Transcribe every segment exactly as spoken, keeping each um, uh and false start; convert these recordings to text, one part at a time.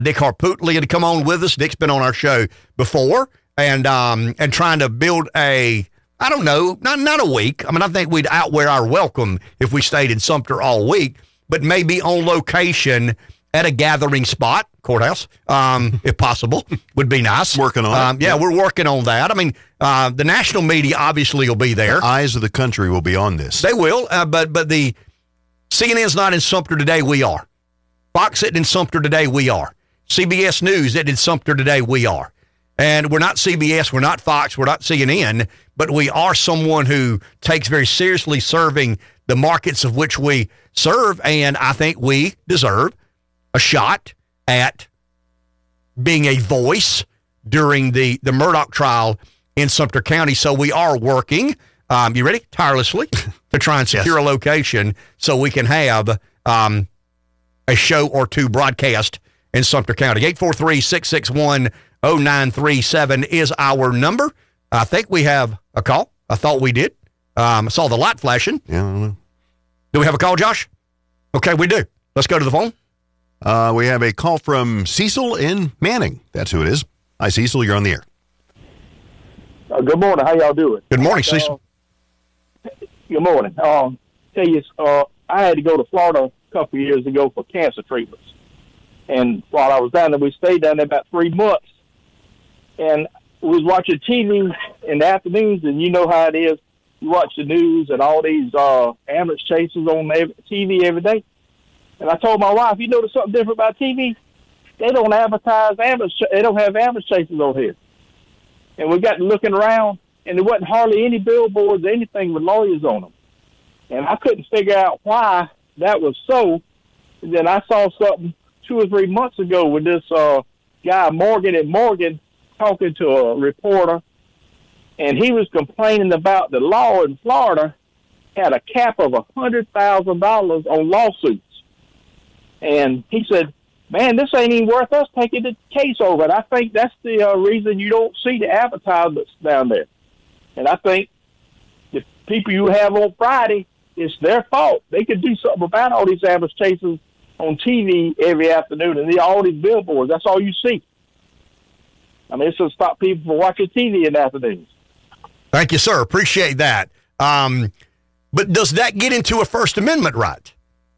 Dick Harpootlian to come on with us. Dick's been on our show before, and um, and trying to build a, I don't know, not not a week. I mean, I think we'd outwear our welcome if we stayed in Sumter all week, but maybe on location at a gathering spot, courthouse, um, if possible, would be nice. Working on um, it. Yeah, Yep. we're working on that. I mean, uh, the national media obviously will be there. The eyes of the country will be on this. They will, uh, but but the C N N's not in Sumter today. We are. Fox isn't in Sumter today. We are. C B S News isn't in Sumter today. We are. And we're not C B S. We're not Fox. We're not C N N. But we are someone who takes very seriously serving the markets of which we serve. And I think we deserve a shot at being a voice during the, the Murdaugh trial in Sumter County. So we are working, um, you ready? Tirelessly to try and secure yes. a location so we can have um, a show or two broadcast in Sumter County. eight four three, six six one, zero nine three seven is our number. I think we have a call. I thought we did. Um, I saw the light flashing. Yeah, I don't know. Do we have a call, Josh? Okay, we do. Let's go to the phone. Uh, we have a call from Cecil in Manning. That's who it is. Hi, Cecil. You're on the air. Uh, good morning. How y'all doing? Good morning, uh, Cecil. Good morning. Um, tell you, uh, I had to go to Florida a couple of years ago for cancer treatments. And while I was down there, we stayed down there about three months. And we was watching T V in the afternoons, and you know how it is. You watch the news and all these uh, ambulance chases on every, T V every day. And I told my wife, you notice something different about T V? They don't advertise ambulance. They don't have ambulance chases on here. And we got looking around, and there wasn't hardly any billboards or anything with lawyers on them. And I couldn't figure out why that was so. And then I saw something two or three months ago with this uh, guy, Morgan and Morgan, talking to a reporter, and he was complaining about the law in Florida had a cap of one hundred thousand dollars on lawsuits. And he said, man, this ain't even worth us taking the case over. And I think that's the uh, reason you don't see the advertisements down there. And I think the people you have on Friday, it's their fault. They could do something about all these ambulance chases on T V every afternoon and all these billboards. That's all you see. I mean, it's to stop people from watching T V in the afternoons. Thank you, sir. Appreciate that. Um, but does that get into a First Amendment right?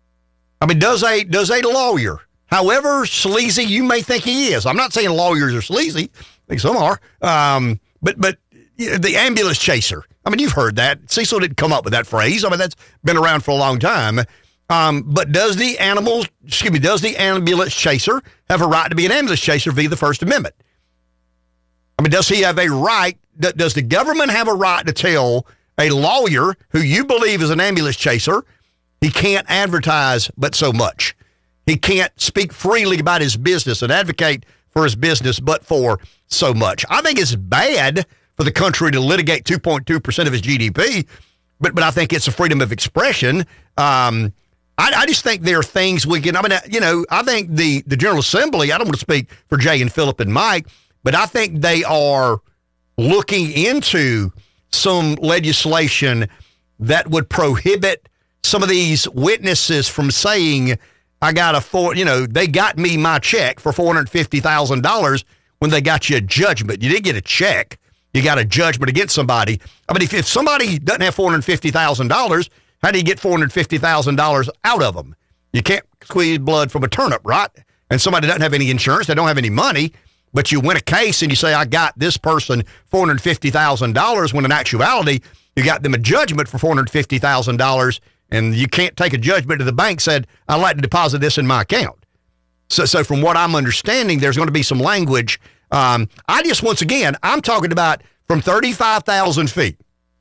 I mean, does a does a lawyer, however sleazy you may think he is, I'm not saying lawyers are sleazy. I think some are. Um, but but the ambulance chaser, I mean, you've heard that. Cecil didn't come up with that phrase. I mean, that's been around for a long time. Um, but does the animal, excuse me, does the ambulance chaser have a right to be an ambulance chaser via the First Amendment? I mean, does he have a right, does the government have a right to tell a lawyer who you believe is an ambulance chaser he can't advertise but so much? He can't speak freely about his business and advocate for his business but for so much. I think it's bad for the country to litigate two point two percent of its G D P, but but I think it's a freedom of expression. Um, I, I just think there are things we can, I mean, you know, I think the, the General Assembly, I don't want to speak for Jay and Philip and Mike, but I think they are looking into some legislation that would prohibit some of these witnesses from saying, I got a four, you know, they got me my check for four hundred fifty thousand dollars when they got you a judgment. You didn't get a check. You got a judgment against somebody. I mean, if, if somebody doesn't have four hundred fifty thousand dollars, how do you get four hundred fifty thousand dollars out of them? You can't squeeze blood from a turnip, right? And somebody doesn't have any insurance, they don't have any money, but you win a case and you say, I got this person four hundred fifty thousand dollars, when in actuality, you got them a judgment for four hundred fifty thousand dollars, and you can't take a judgment to the bank said, I'd like to deposit this in my account. So, so from what I'm understanding, there's going to be some language. Um, I just, once again, I'm talking about from thirty-five thousand feet.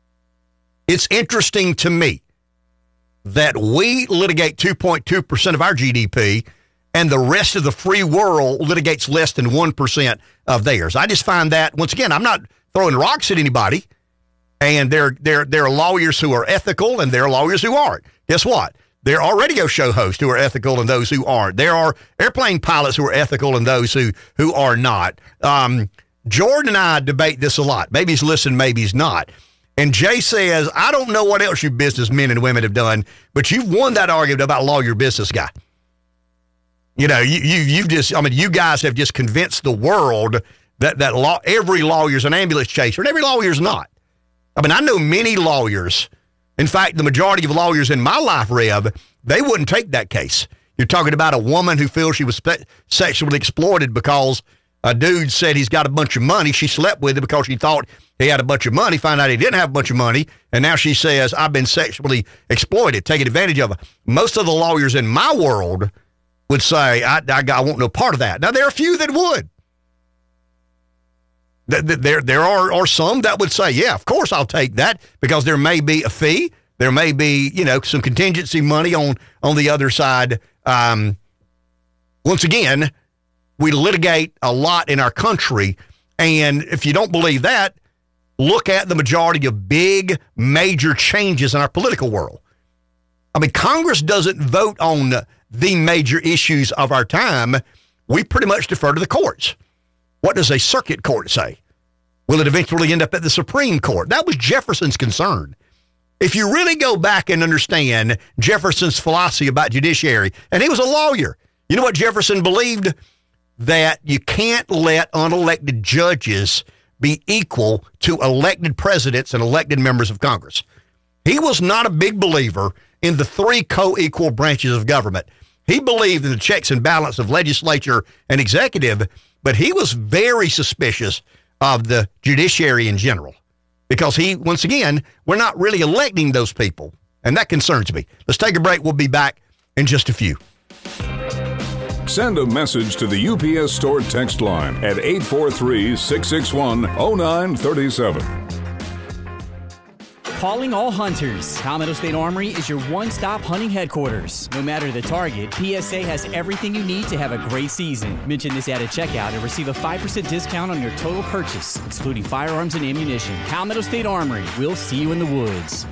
It's interesting to me that we litigate two point two percent of our G D P and the rest of the free world litigates less than one percent of theirs. I just find that, once again, I'm not throwing rocks at anybody, and there, there, there are lawyers who are ethical and there are lawyers who aren't. Guess what? There are radio show hosts who are ethical and those who aren't. There are airplane pilots who are ethical and those who, who are not. Um, Jordan and I debate this a lot. Maybe he's listening, maybe he's not. And Jay says, I don't know what else you businessmen and women have done, but you've won that argument about lawyer business guy. You know, you, you, you just, I mean, you guys have just convinced the world that, that law, every lawyer's an ambulance chaser, and every lawyer's not. I mean, I know many lawyers. In fact, the majority of lawyers in my life, Rev, they wouldn't take that case. You're talking about a woman who feels she was spe- sexually exploited because a dude said he's got a bunch of money. She slept with him because she thought he had a bunch of money, found out he didn't have a bunch of money, and now she says, I've been sexually exploited, taken advantage of. Most of the lawyers in my world would say, I, I, I want no part of that. Now, there are a few that would. There, there are, are some that would say, yeah, of course I'll take that, because there may be a fee. There may be, you know, some contingency money on, on the other side. Um, once again, we litigate a lot in our country, and if you don't believe that, look at the majority of big, major changes in our political world. I mean, Congress doesn't vote on the major issues of our time. We pretty much defer to the courts. What does a circuit court say? Will it eventually end up at the Supreme Court? That was Jefferson's concern. If you really go back and understand Jefferson's philosophy about judiciary, and he was a lawyer, you know what Jefferson believed? That you can't let unelected judges be equal to elected presidents and elected members of Congress. He was not a big believer in the three co-equal branches of government. He believed in the checks and balance of legislature and executive, but he was very suspicious of the judiciary in general, because he, once again, we're not really electing those people, and that concerns me. Let's take a break. We'll be back in just a few. Send a message to the U P S Store text line at eight four three, six six one, zero nine three seven. Calling all hunters. Palmetto State Armory is your one-stop hunting headquarters. No matter the target, P S A has everything you need to have a great season. Mention this at a checkout and receive a five percent discount on your total purchase, excluding firearms and ammunition. Palmetto State Armory. We'll see you in the woods.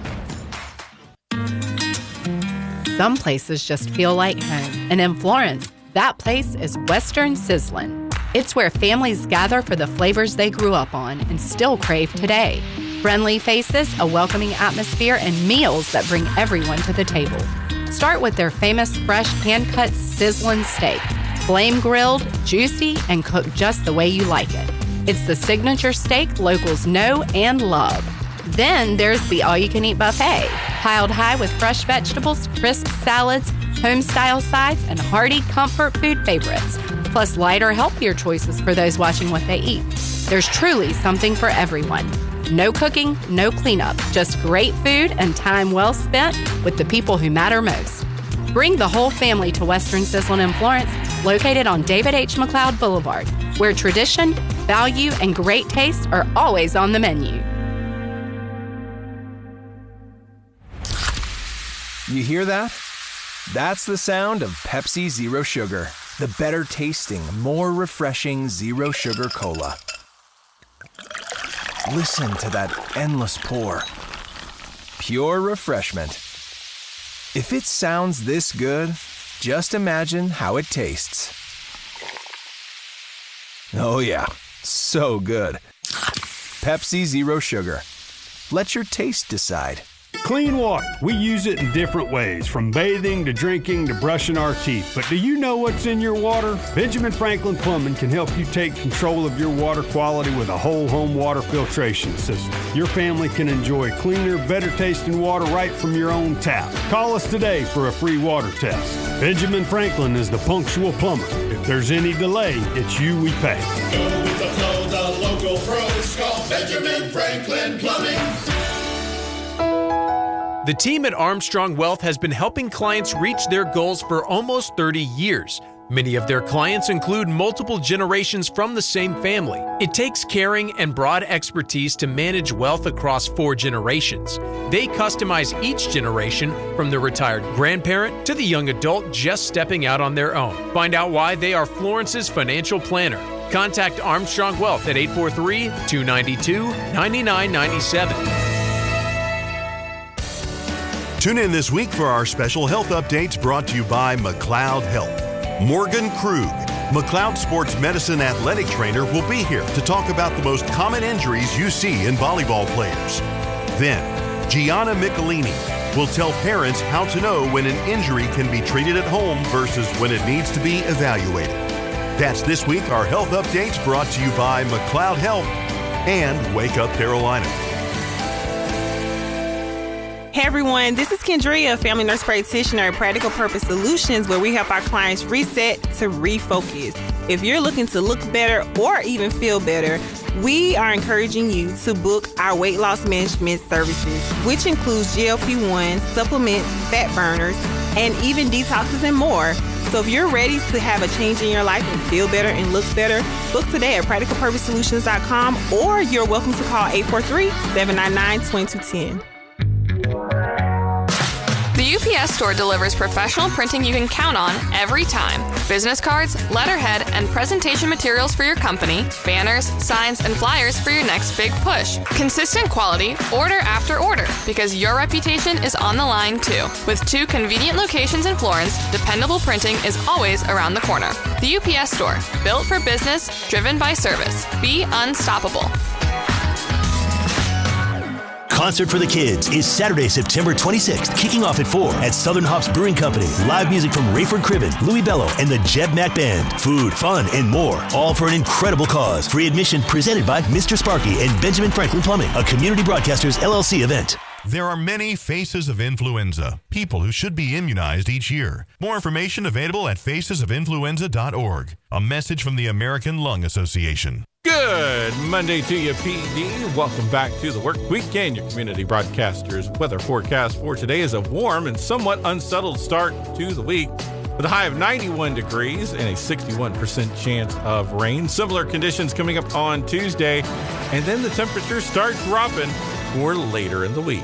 Some places just feel like home. And in Florence, that place is Western Sizzlin'. It's where families gather for the flavors they grew up on and still crave today. Friendly faces, a welcoming atmosphere, and meals that bring everyone to the table. Start with their famous fresh hand-cut sizzling steak. Flame-grilled, juicy, and cooked just the way you like it. It's the signature steak locals know and love. Then there's the all-you-can-eat buffet, piled high with fresh vegetables, crisp salads, home-style sides, and hearty comfort food favorites, plus lighter, healthier choices for those watching what they eat. There's truly something for everyone. No cooking, no cleanup, just great food and time well spent with the people who matter most. Bring the whole family to Western Sizzlin' in Florence, located on David H. McLeod Boulevard, where tradition, value, and great taste are always on the menu. You hear that? That's the sound of Pepsi Zero Sugar, the better tasting, more refreshing zero sugar cola. Listen to that endless pour. Pure refreshment. If it sounds this good, just imagine how it tastes. Oh yeah, so good. Pepsi Zero Sugar. Let your taste decide. Clean water. We use it in different ways, from bathing to drinking to brushing our teeth. But do you know what's in your water? Benjamin Franklin Plumbing can help you take control of your water quality with a whole home water filtration system. Your family can enjoy cleaner, better tasting water right from your own tap. Call us today for a free water test. Benjamin Franklin is the punctual plumber. If there's any delay, it's you we pay. Go with the flow, the local pros call Benjamin Franklin Plumbing. The team at Armstrong Wealth has been helping clients reach their goals for almost thirty years. Many of their clients include multiple generations from the same family. It takes caring and broad expertise to manage wealth across four generations. They customize each generation, from the retired grandparent to the young adult just stepping out on their own. Find out why they are Florence's financial planner. Contact Armstrong Wealth at eight four three, two nine two, nine nine nine seven. Tune in this week for our special health updates brought to you by McLeod Health. Morgan Krug, McLeod Sports Medicine athletic trainer, will be here to talk about the most common injuries you see in volleyball players. Then, Gianna Michelini, We'll tell parents how to know when an injury can be treated at home versus when it needs to be evaluated. That's this week, our health updates brought to you by McLeod Health and Wake Up Carolina. Hey everyone, this is Kendria, family nurse practitioner at Practical Purpose Solutions, where we help our clients reset to refocus. If you're looking to look better or even feel better, we are encouraging you to book our weight loss management services, which includes G L P one, supplements, fat burners, and even detoxes and more. So if you're ready to have a change in your life and feel better and look better, book today at practical purpose solutions dot com, or you're welcome to call eight four three, seven nine nine, two two one zero. The U P S Store delivers professional printing you can count on every time. Business cards, letterhead, and presentation materials for your company, banners, signs, and flyers for your next big push. Consistent quality, order after order, because your reputation is on the line too. With two convenient locations in Florence, dependable printing is always around the corner. The U P S Store, built for business, driven by service. Be unstoppable. Concert for the Kids is Saturday, September twenty-sixth, kicking off at four at Southern Hops Brewing Company. Live music from Rayford Cribben, Louis Bello, and the Jeb Mack Band. Food, fun, and more, all for an incredible cause. Free admission presented by Mister Sparky and Benjamin Franklin Plumbing, a Community Broadcasters L L C event. There are many faces of influenza, people who should be immunized each year. More information available at faces of influenza dot org. A message from the American Lung Association. Good Monday to you, P D. Welcome back to the work week and your Community Broadcasters weather forecast for today is a warm and somewhat unsettled start to the week with a high of ninety-one degrees and a sixty-one percent chance of rain. Similar conditions coming up on Tuesday, and then the temperatures start dropping for later in the week.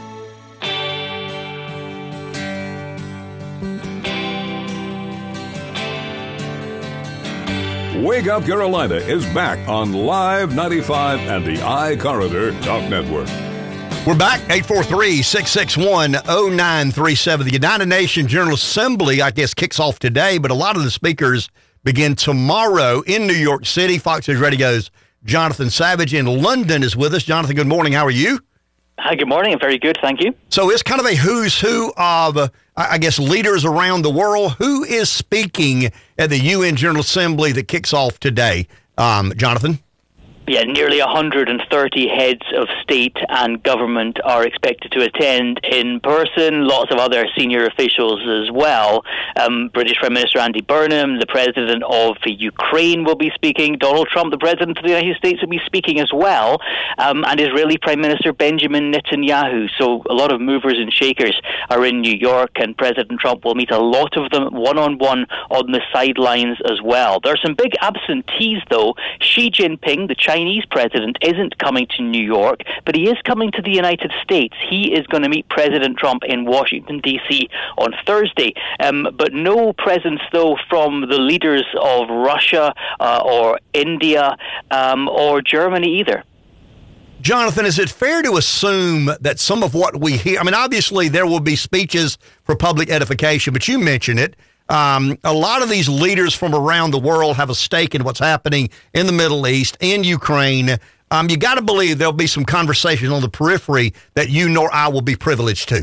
Wake Up Carolina is back on Live ninety-five and the iCorridor Talk Network. We're back, eight four three, six six one, zero nine three seven. The United Nations General Assembly, I guess, kicks off today, but a lot of the speakers begin tomorrow in New York City. Fox News Radio's Jonathan Savage in London is with us. Jonathan, good morning. How are you? Hi, good morning. I'm very good, thank you. So it's kind of a who's who of, uh, I guess, leaders around the world. Who is speaking at the U N General Assembly that kicks off today, um, Jonathan? Yeah, nearly one hundred thirty heads of state and government are expected to attend in person. Lots of other senior officials as well. Um, British Prime Minister Andy Burnham, the President of Ukraine, will be speaking. Donald Trump, the President of the United States, will be speaking as well. Um, and Israeli Prime Minister Benjamin Netanyahu. So a lot of movers and shakers are in New York, and President Trump will meet a lot of them one-on-one on the sidelines as well. There are some big absentees, though. Xi Jinping, the Chinese Chinese president, isn't coming to New York, but he is coming to the United States. He is going to meet President Trump in Washington, D C on Thursday. Um, but no presence, though, from the leaders of Russia uh, or India um, or Germany either. Jonathan, is it fair to assume that some of what we hear, I mean, obviously there will be speeches for public edification, but you mentioned it. Um, a lot of these leaders from around the world have a stake in what's happening in the Middle East, in Ukraine. Um, you got to believe there'll be some conversation on the periphery that you nor I will be privileged to.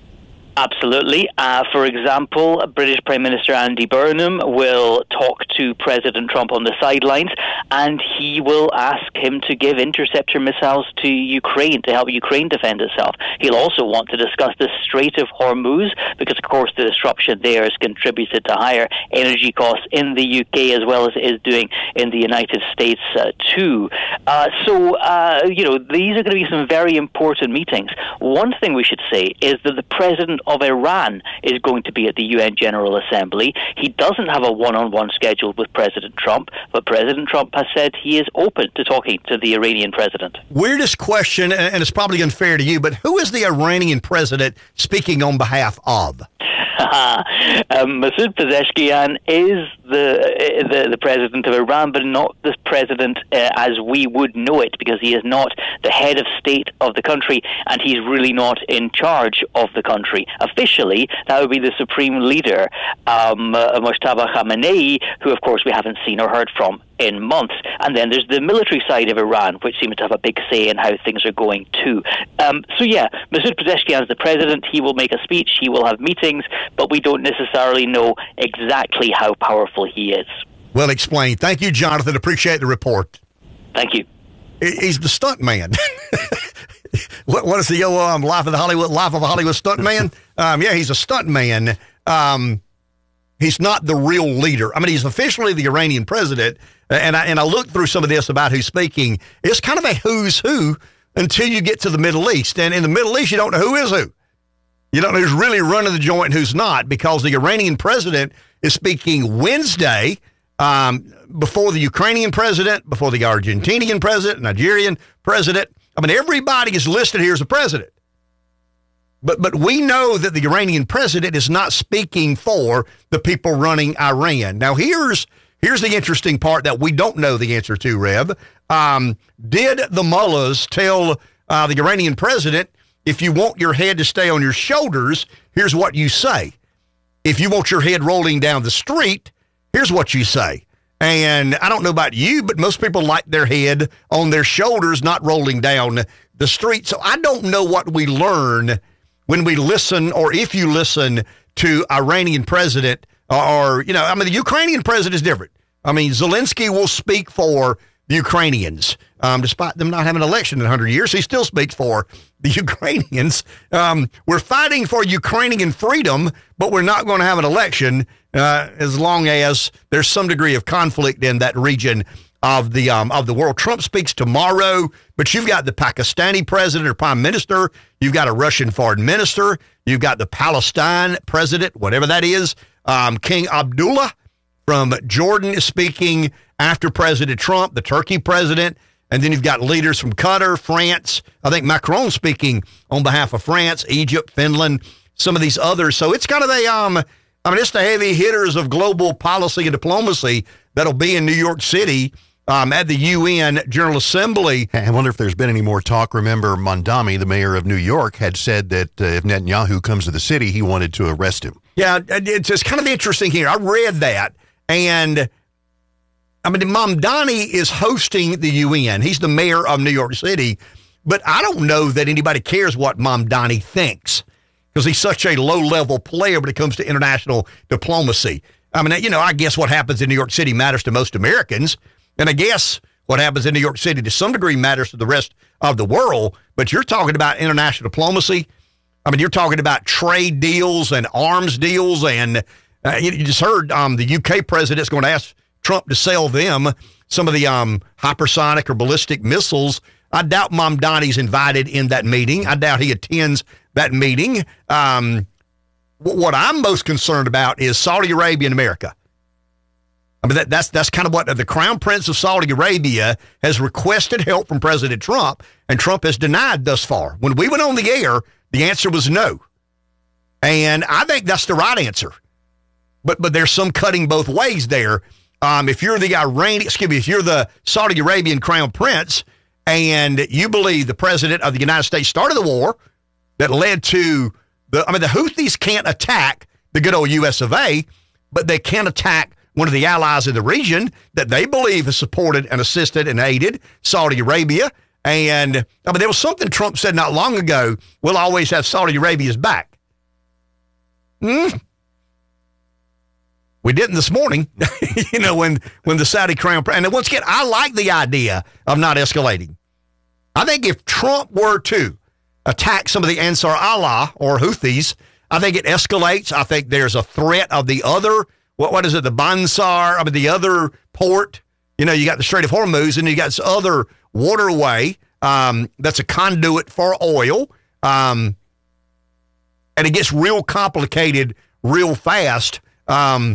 Absolutely. Uh, for example, British Prime Minister Andy Burnham will talk to President Trump on the sidelines, and he will ask him to give interceptor missiles to Ukraine to help Ukraine defend itself. He'll also want to discuss the Strait of Hormuz, because, of course, the disruption there has contributed to higher energy costs in the U K as well as it is doing in the United States, uh, too. Uh, so, uh, you know, these are going to be some very important meetings. One thing we should say is that the President of Iran is going to be at the U N General Assembly. He doesn't have a one-on-one scheduled with President Trump, but President Trump has said he is open to talking to the Iranian president. Weirdest question, and it's probably unfair to you, but who is the Iranian president speaking on behalf of? um, Masoud Pezeshkian is the, the the president of Iran, but not the president uh, as we would know it, because he is not the head of state of the country, and he's really not in charge of the country. Officially, that would be the supreme leader, um, uh, Mojtaba Khamenei, who, of course, we haven't seen or heard from in months. And then there's the military side of Iran, which seems to have a big say in how things are going too. Um, so yeah, Masoud Pezeshkian is the president. He will make a speech. He will have meetings, but we don't necessarily know exactly how powerful he is. Well explained. Thank you, Jonathan. Appreciate the report. Thank you. He's the stunt man. what, what is the old um, life of the Hollywood life of a Hollywood stunt man? um, yeah, he's a stunt man. Um, he's not the real leader. I mean, he's officially the Iranian president. And I, and I looked through some of this about who's speaking. It's kind of a who's who until you get to the Middle East. And in the Middle East, you don't know who is who. You don't know who's really running the joint and who's not, because the Iranian president is speaking Wednesday um, before the Ukrainian president, before the Argentinian president, Nigerian president. I mean, everybody is listed here as a president. But but we know that the Iranian president is not speaking for the people running Iran. Now, here's here's the interesting part that we don't know the answer to, Rev. Um, did the mullahs tell uh, the Iranian president, if you want your head to stay on your shoulders, here's what you say. If you want your head rolling down the street, here's what you say. And I don't know about you, but most people like their head on their shoulders, not rolling down the street. So I don't know what we learn when we listen, or if you listen to Iranian president, or, you know, I mean, the Ukrainian president is different. I mean, Zelensky will speak for the Ukrainians. Um, despite them not having an election in one hundred years, he still speaks for the Ukrainians. Um, we're fighting for Ukrainian freedom, but we're not going to have an election uh, as long as there's some degree of conflict in that region of the um, of the world. Trump speaks tomorrow, but you've got the Pakistani president or prime minister. You've got a Russian foreign minister. You've got the Palestine president, whatever that is. Um, King Abdullah from Jordan is speaking after President Trump, the Turkey president. And then you've got leaders from Qatar, France. I think Macron speaking on behalf of France, Egypt, Finland, some of these others. So it's kind of a, um, I mean, it's the heavy hitters of global policy and diplomacy that'll be in New York City um, at the U N General Assembly. I wonder if there's been any more talk. Remember, Mondami, the mayor of New York, had said that uh, if Netanyahu comes to the city, he wanted to arrest him. Yeah, it's just kind of interesting here. I read that, and I mean, Mamdani is hosting the U N. He's the mayor of New York City, but I don't know that anybody cares what Mamdani thinks, because he's such a low-level player when it comes to international diplomacy. I mean, you know, I guess what happens in New York City matters to most Americans, and I guess what happens in New York City to some degree matters to the rest of the world, but you're talking about international diplomacy. I mean, you're talking about trade deals and arms deals, and uh, you, you just heard um, the U K president's going to ask Trump to sell them some of the um, hypersonic or ballistic missiles. I doubt Mamdani's invited in that meeting. I doubt he attends that meeting. Um, w- what I'm most concerned about is Saudi Arabia and America. I mean, that, that's that's kind of what the Crown Prince of Saudi Arabia has requested help from President Trump, and Trump has denied thus far. When we went on the air, the answer was no. And I think that's the right answer. But but there's some cutting both ways there. Um, if you're the Iranian, excuse me, if you're the Saudi Arabian Crown Prince and you believe the president of the United States started the war that led to the, I mean, the Houthis can't attack the good old U S of A, but they can attack one of the allies in the region that they believe has supported and assisted and aided Saudi Arabia. And I mean, there was something Trump said not long ago, we'll always have Saudi Arabia's back. Hmm. We didn't this morning, you know, when, when the Saudi Crown, and once again, I like the idea of not escalating. I think if Trump were to attack some of the Ansar Allah or Houthis, I think it escalates. I think there's a threat of the other, what what is it, the Bansar, I mean, the other port. You know, you got the Strait of Hormuz, and you got this other waterway um, that's a conduit for oil. Um, and it gets real complicated real fast. Um,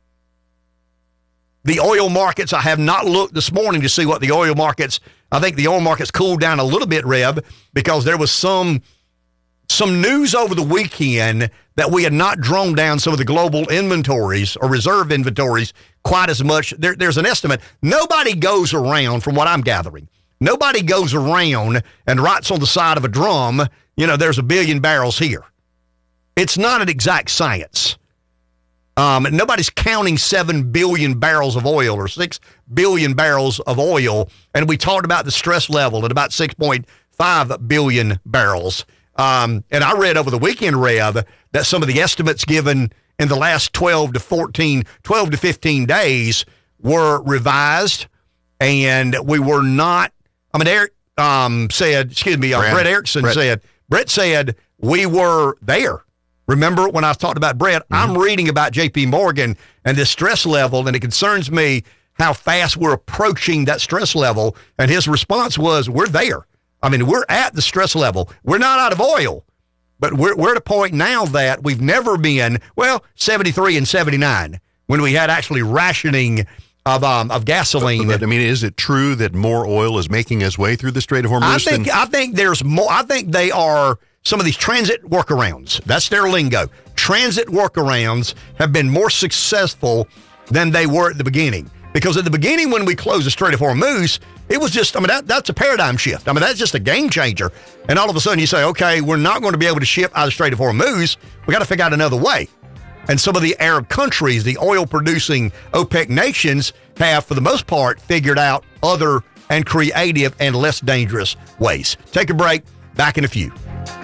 The oil markets, I have not looked this morning to see what the oil markets, I think the oil markets cooled down a little bit, Reb, because there was some some news over the weekend that we had not drawn down some of the global inventories or reserve inventories quite as much. There, there's an estimate. Nobody goes around, from what I'm gathering, nobody goes around and writes on the side of a drum, you know, there's a billion barrels here. It's not an exact science. Um, nobody's counting seven billion barrels of oil or six billion barrels of oil. And we talked about the stress level at about six point five billion barrels. Um, and I read over the weekend, Rev, that some of the estimates given in the last twelve to fourteen, twelve to fifteen days were revised. And we were not, I mean, Eric um, said, excuse me, uh, Brett, Brett Erickson Brett. said, Brett said we were there. Remember when I talked about Brett, mm-hmm. I'm reading about J P Morgan and this stress level, and it concerns me how fast we're approaching that stress level. And his response was, we're there. I mean, we're at the stress level. We're not out of oil, but we're, we're at a point now that we've never been, well, seventy-three and seventy-nine, when we had actually rationing of um, of gasoline. But, but, I mean, is it true that more oil is making its way through the Strait of Hormuz? I think, than- I think there's more. I think they are... Some of these transit workarounds, that's their lingo. Transit workarounds have been more successful than they were at the beginning. Because at the beginning, when we closed the Strait of Hormuz, it was just, I mean, that, that's a paradigm shift. I mean, that's just a game changer. And all of a sudden you say, okay, we're not going to be able to ship out of the Strait of Hormuz. We got to figure out another way. And some of the Arab countries, the oil-producing OPEC nations, have, for the most part, figured out other and creative and less dangerous ways. Take a break. Back in a few.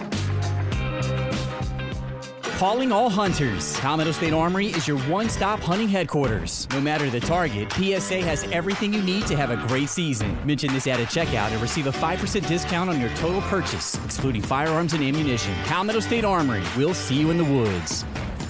Calling all hunters. Palmetto State Armory is your one-stop hunting headquarters. No matter the target, P S A has everything you need to have a great season. Mention this at a checkout and receive a five percent discount on your total purchase, excluding firearms and ammunition. Palmetto State Armory. We'll see you in the woods.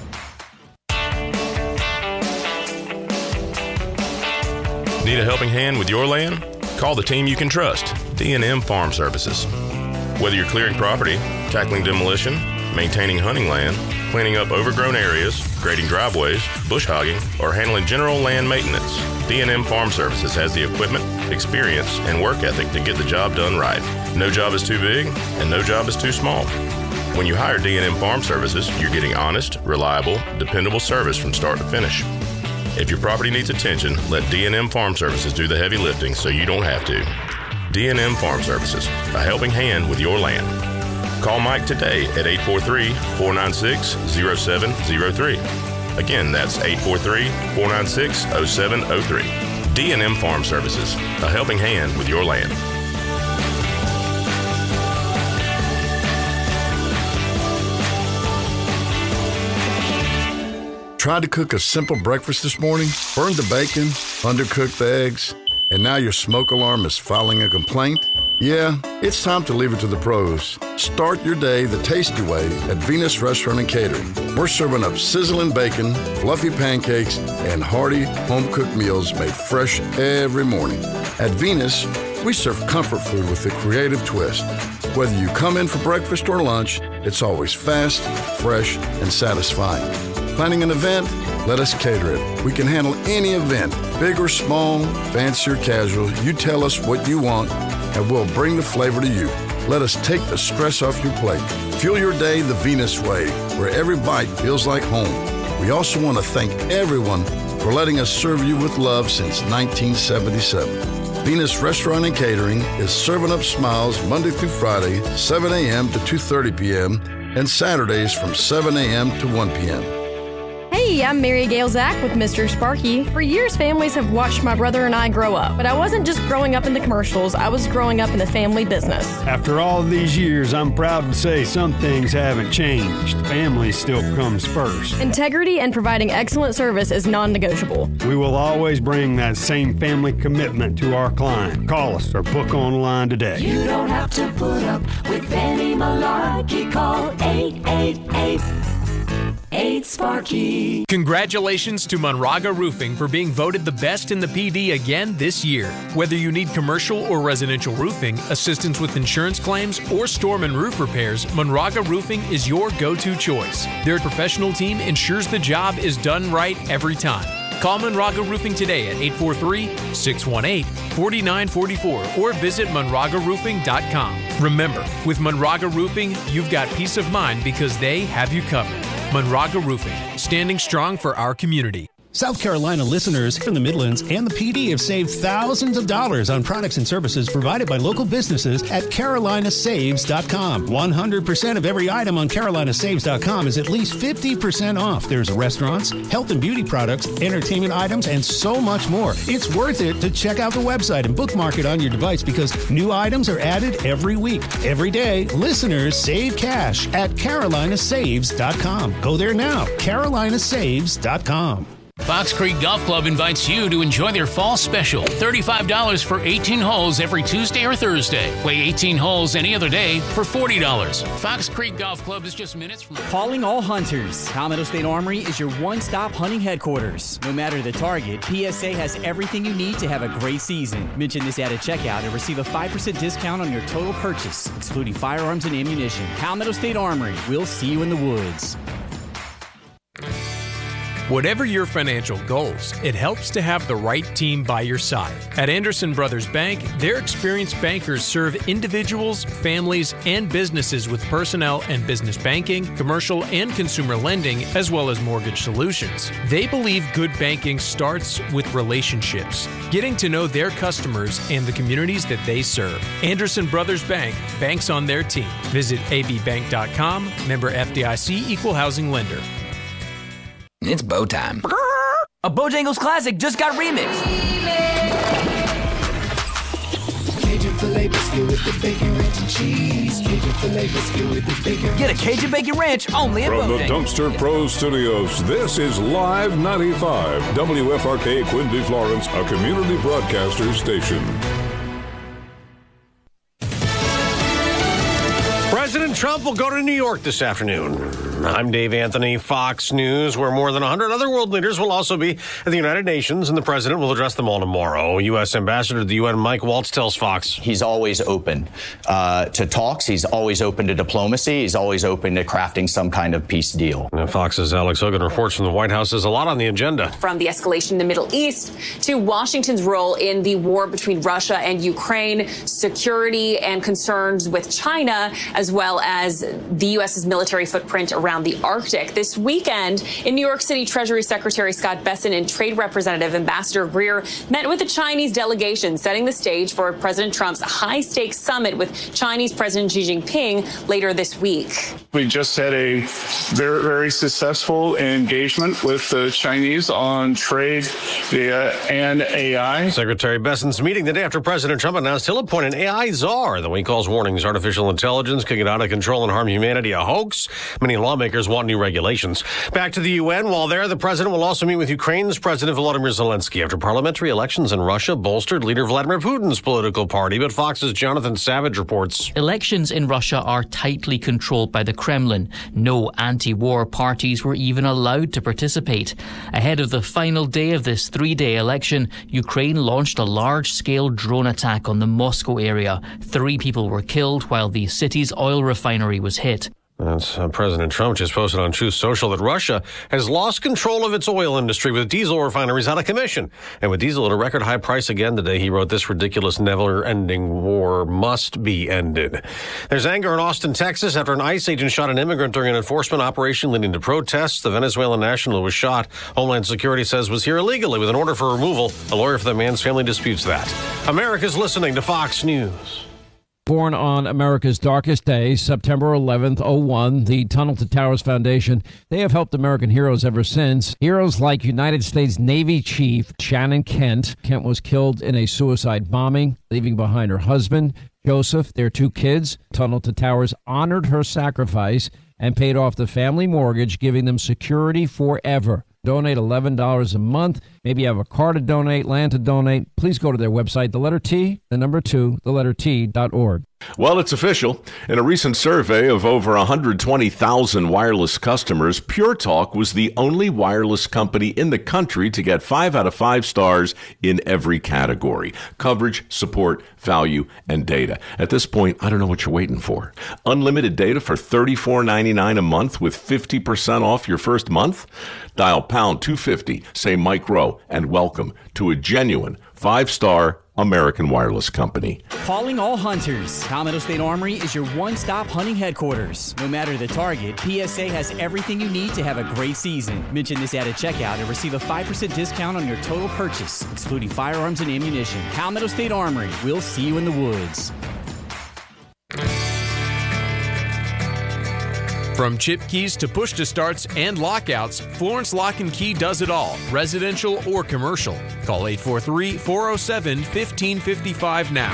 Need a helping hand with your land? Call the team you can trust, D and M Farm Services. Whether you're clearing property, tackling demolition, maintaining hunting land, cleaning up overgrown areas, grading driveways, bush hogging, or handling general land maintenance, D and M Farm Services has the equipment, experience, and work ethic to get the job done right. No job is too big, and no job is too small. When you hire D and M Farm Services, you're getting honest, reliable, dependable service from start to finish. If your property needs attention, let D and M Farm Services do the heavy lifting so you don't have to. D and M Farm Services, a helping hand with your land. Call Mike today at eight four three, four nine six, zero seven zero three. Again, that's eight four three, four nine six, zero seven zero three. D and M Farm Services, a helping hand with your land. Tried to cook a simple breakfast this morning, burned the bacon, undercooked the eggs, and now your smoke alarm is filing a complaint? Yeah, it's time to leave it to the pros. Start your day the tasty way at Venus Restaurant and Catering. We're serving up sizzling bacon, fluffy pancakes, and hearty home-cooked meals made fresh every morning. At Venus, we serve comfort food with a creative twist. Whether you come in for breakfast or lunch, it's always fast, fresh, and satisfying. Planning an event? Let us cater it. We can handle any event, big or small, fancy or casual. You tell us what you want, and we'll bring the flavor to you. Let us take the stress off your plate. Fuel your day the Venus way, where every bite feels like home. We also want to thank everyone for letting us serve you with love since nineteen seventy-seven. Venus Restaurant and Catering is serving up smiles Monday through Friday, seven a.m. to two thirty p.m., and Saturdays from seven a.m. to one p.m. Hey, I'm Mary Gail Zach with Mister Sparky. For years, families have watched my brother and I grow up, but I wasn't just growing up in the commercials, I was growing up in the family business. After all these years, I'm proud to say some things haven't changed. Family still comes first. Integrity and providing excellent service is non-negotiable. We will always bring that same family commitment to our client. Call us or book online today. You don't have to put up with any malarkey. Call eight eight eight, eight Sparky. Congratulations to Monraga Roofing for being voted the best in the P D again this year. Whether you need commercial or residential roofing, assistance with insurance claims, or storm and roof repairs, Monraga Roofing is your go-to choice. Their professional team ensures the job is done right every time. Call Monraga Roofing today at eight four three, six one eight, four nine four four or visit monraga roofing dot com. Remember, with Monraga Roofing, you've got peace of mind because they have you covered. Monraga Roofing, standing strong for our community. South Carolina listeners from the Midlands and the P D have saved thousands of dollars on products and services provided by local businesses at carolina saves dot com. one hundred percent of every item on carolina saves dot com is at least fifty percent off. There's restaurants, health and beauty products, entertainment items, and so much more. It's worth it to check out the website and bookmark it on your device because new items are added every week. Every day, listeners save cash at carolina saves dot com. Go there now, carolina saves dot com. Fox Creek Golf Club invites you to enjoy their fall special. thirty-five dollars for eighteen holes every Tuesday or Thursday. Play eighteen holes any other day for forty dollars. Fox Creek Golf Club is just minutes from... Calling all hunters. Palmetto State Armory is your one-stop hunting headquarters. No matter the target, P S A has everything you need to have a great season. Mention this ad at checkout and receive a five percent discount on your total purchase, excluding firearms and ammunition. Palmetto State Armory. We'll see you in the woods. Whatever your financial goals, it helps to have the right team by your side. At Anderson Brothers Bank, their experienced bankers serve individuals, families, and businesses with personnel and business banking, commercial and consumer lending, as well as mortgage solutions. They believe good banking starts with relationships, getting to know their customers and the communities that they serve. Anderson Brothers Bank, banks on their team. Visit a b bank dot com, member F D I C, equal housing lender. It's bow time. A Bojangles classic just got remixed. Cajun filet biscuit with the bacon ranch and cheese. Cajun filet biscuit with the bacon. Get a Cajun bacon ranch only at From the Bojangles. Dumpster Pro Studios, this is Live ninety-five, W F R K Quincy, Florence, a community broadcaster station. President Trump will go to New York this afternoon. I'm Dave Anthony, Fox News, where more than one hundred other world leaders will also be at the United Nations, and the president will address them all tomorrow. U S. Ambassador to the U N Mike Waltz tells Fox. He's always open uh, to talks. He's always open to diplomacy. He's always open to crafting some kind of peace deal. And Fox's Alex Hogan reports from the White House. There's a lot on the agenda. From the escalation in the Middle East to Washington's role in the war between Russia and Ukraine, security and concerns with China, as well as the U S's military footprint around the Arctic. This weekend in New York City, Treasury Secretary Scott Bessent and Trade Representative Ambassador Greer met with the Chinese delegation, setting the stage for President Trump's high-stakes summit with Chinese President Xi Jinping later this week. We just had a very, very successful engagement with the Chinese on trade via and A I. Secretary Bessent's meeting the day after President Trump announced he'll appoint an A I czar, though he calls warnings artificial intelligence can get out of control and harm humanity a hoax. Many lawmakers want new regulations. Back to the U N. While there, the president will also meet with Ukraine's President Volodymyr Zelensky after parliamentary elections in Russia bolstered leader Vladimir Putin's political party. But Fox's Jonathan Savage reports. Elections in Russia are tightly controlled by the Kremlin. No anti-war parties were even allowed to participate. Ahead of the final day of this three-day election, Ukraine launched a large-scale drone attack on the Moscow area. Three people were killed while the city's oil refinery was hit. That's, uh, President Trump just posted on Truth Social that Russia has lost control of its oil industry with diesel refineries out of commission. And with diesel at a record high price again today, he wrote, this ridiculous never-ending war must be ended. There's anger in Austin, Texas, after an ICE agent shot an immigrant during an enforcement operation leading to protests. The Venezuelan national who was shot, Homeland Security says, was here illegally with an order for removal. A lawyer for the man's family disputes that. America's listening to Fox News. Born on America's darkest day, September eleventh, oh one, the Tunnel to Towers Foundation, they have helped American heroes ever since. Heroes like United States Navy Chief Shannon Kent. Kent was killed in a suicide bombing, leaving behind her husband, Joseph, their two kids. Tunnel to Towers honored her sacrifice and paid off the family mortgage, giving them security forever. Donate eleven dollars a month. Maybe you have a car to donate, land to donate. Please go to their website, the letter T, the number two, the letter T dot org. Well, it's official. In a recent survey of over one hundred twenty thousand wireless customers, Pure Talk was the only wireless company in the country to get five out of five stars in every category: coverage, support, value, and data. At this point, I don't know what you're waiting for. Unlimited data for thirty-four ninety-nine a month with fifty percent off your first month? Dial pound two fifty, say Mike Rowe, and welcome to a genuine five-star American Wireless Company. Calling all hunters. Palmetto State Armory is your one-stop hunting headquarters. No matter the target, P S A has everything you need to have a great season. Mention this ad at checkout and receive a five percent discount on your total purchase, excluding firearms and ammunition. Palmetto State Armory. We'll see you in the woods. From chip keys to push-to-starts and lockouts, Florence Lock and Key does it all, residential or commercial. Call eight four three, four oh seven, one five five five now.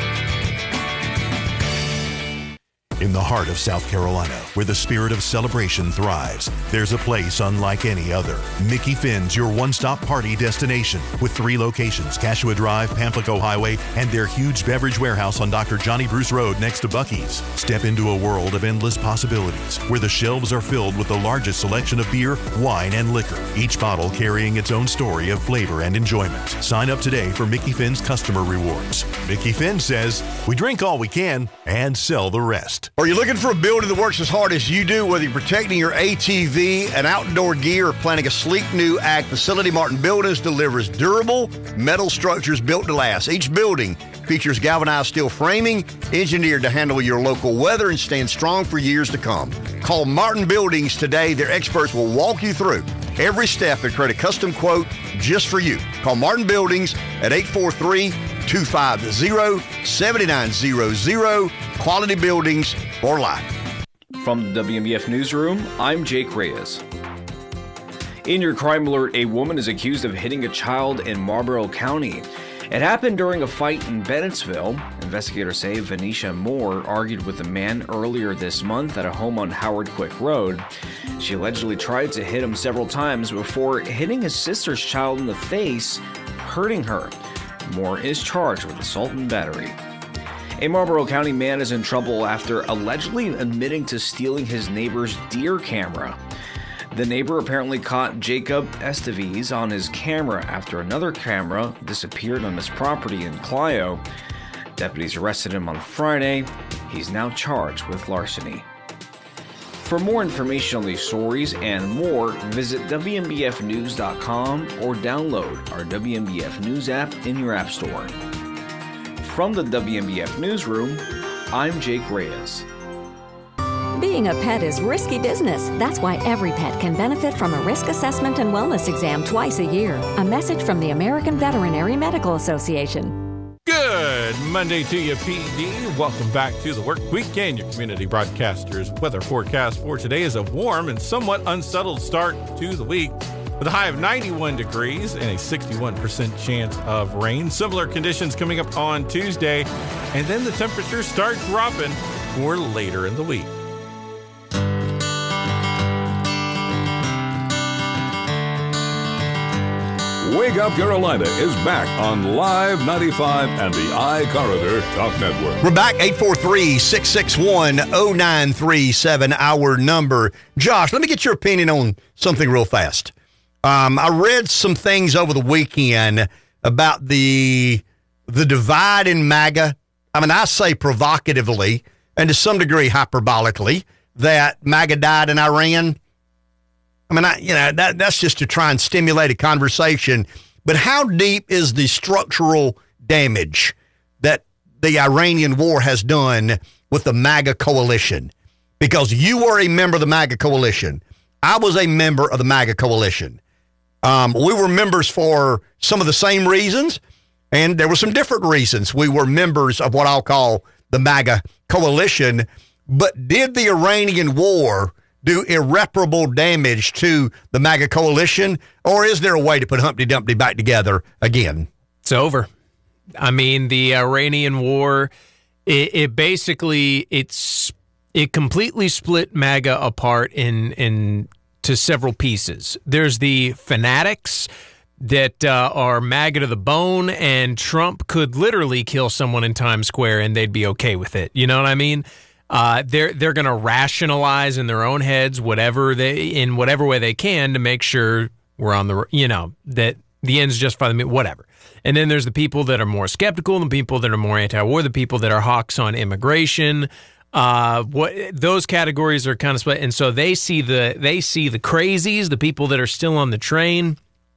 In the heart of South Carolina, where the spirit of celebration thrives, there's a place unlike any other. Mickey Finn's your one-stop party destination with three locations, Cashua Drive, Pamplico Highway, and their huge beverage warehouse on Doctor Johnny Bruce Road next to Buc-ee's. Step into a world of endless possibilities where the shelves are filled with the largest selection of beer, wine, and liquor, each bottle carrying its own story of flavor and enjoyment. Sign up today for Mickey Finn's customer rewards. Mickey Finn says, we drink all we can and sell the rest. Are you looking for a building that works as hard as you do, whether you're protecting your A T V and outdoor gear or planning a sleek new ag facility? Martin Buildings delivers durable metal structures built to last. Each building features galvanized steel framing, engineered to handle your local weather and stand strong for years to come. Call Martin Buildings today. Their experts will walk you through every step and create a custom quote just for you. Call Martin Buildings at eight four three, two five zero, seven nine zero zero. Quality buildings for life. From the W M B F Newsroom, I'm Jake Reyes. In your crime alert, a woman is accused of hitting a child in Marlboro County. It happened during a fight in Bennettsville. Investigators say Venetia Moore argued with a man earlier this month at a home on Howard Quick Road. She allegedly tried to hit him several times before hitting his sister's child in the face, hurting her. Moore is charged with assault and battery. A Marlboro County man is in trouble after allegedly admitting to stealing his neighbor's deer camera. The neighbor apparently caught Jacob Esteves on his camera after another camera disappeared on his property in Clio. Deputies arrested him on Friday. He's now charged with larceny. For more information on these stories and more, visit W M B F news dot com or download our W M B F News app in your app store. From the W M B F Newsroom, I'm Jake Reyes. Being a pet is risky business. That's why every pet can benefit from a risk assessment and wellness exam twice a year. A message from the American Veterinary Medical Association. Good Monday to you, P D. Welcome back to the Work Weekend. Your community broadcaster's weather forecast for today is a warm and somewhat unsettled start to the week, with a high of ninety-one degrees and a sixty-one percent chance of rain. Similar conditions coming up on Tuesday, and then the temperatures start dropping for later in the week. Wake Up Carolina is back on Live ninety-five and the iCorridor Talk Network. We're back, eight four three, six six one, zero nine three seven, our number. Josh, let me get your opinion on something real fast. Um, I read some things over the weekend about the the divide in MAGA. I mean, I say provocatively and to some degree hyperbolically that MAGA died in Iran. I mean, I, you know, that that's just to try and stimulate a conversation. But how deep is the structural damage that the Iranian war has done with the MAGA coalition? Because you were a member of the MAGA coalition. I was a member of the MAGA coalition. Um, we were members for some of the same reasons, and there were some different reasons we were members of what I'll call the MAGA coalition. But did the Iranian war do irreparable damage to the MAGA coalition, or is there a way to put Humpty Dumpty back together again? It's over. I mean, the Iranian war, it, it basically, it's it completely split MAGA apart in in to several pieces. There's the fanatics that uh, are MAGA to the bone, and Trump could literally kill someone in Times Square and they'd be okay with it. You know what I mean? Uh, they're they're going to rationalize in their own heads whatever they in whatever way they can to make sure we're on the you know that the ends justify the whatever. And then there's the people that are more skeptical, the people that are more anti-war, the people that are hawks on immigration. Uh, what those categories are kind of split, and so they see the they see the crazies, the people that are still on the train,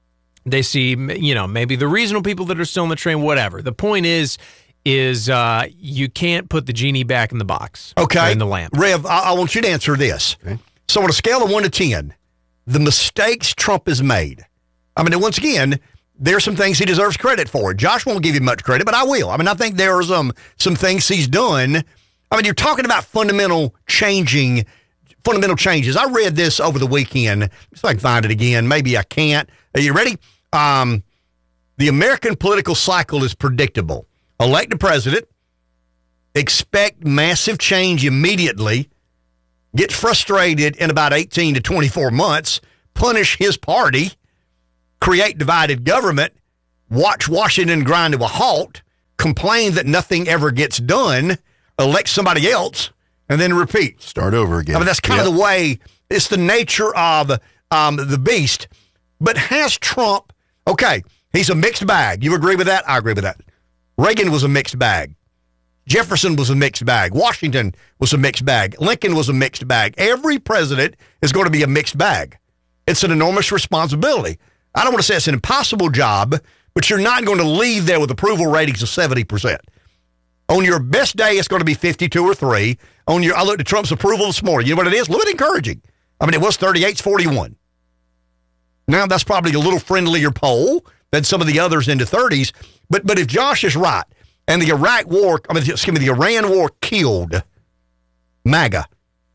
They see, you know, maybe the reasonable people that are still on the train, whatever. The point is, is uh, you can't put the genie back in the box. Okay. In the lamp. Rev, I, I want you to answer this. Okay. So on a scale of one to ten, the mistakes Trump has made. I mean, once again, there are some things he deserves credit for. Josh won't give you much credit, but I will. I mean, I think there are some, some things he's done. I mean, you're talking about fundamental changing, fundamental changes. I read this over the weekend. If I can find it again. Maybe I can't. Are you ready? Um, the American political cycle is predictable. Elect a president, expect massive change immediately, get frustrated in about eighteen to twenty-four months, punish his party, create divided government, watch Washington grind to a halt, complain that nothing ever gets done, elect somebody else, and then repeat. Start over again. I mean, that's kind yep. of the way, it's the nature of um, the beast. But has Trump, okay, he's a mixed bag. You agree with that? I agree with that. Reagan was a mixed bag. Jefferson was a mixed bag. Washington was a mixed bag. Lincoln was a mixed bag. Every president is going to be a mixed bag. It's an enormous responsibility. I don't want to say it's an impossible job, but you're not going to leave there with approval ratings of seventy percent. On your best day, it's going to be fifty-two or three. On your, I looked at Trump's approval this morning. You know what it is? A little bit encouraging. I mean, it was thirty-eight to forty-one. Now, that's probably a little friendlier poll than some of the others in the thirties. But but if Josh is right, and the Iraq war, I mean, excuse me, the Iran war killed MAGA,